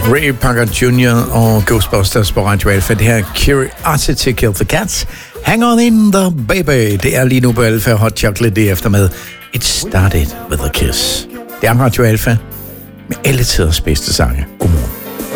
Ray Parker Jr. og Ghostbusters på Radio Alpha. Det her Curiosity Killed the Cats. Hang on in the baby. Det er lige nu på Alpha Hot Chocolate det efter med It Started With A Kiss. Det er Radio Alpha med alle tiders bedste sange.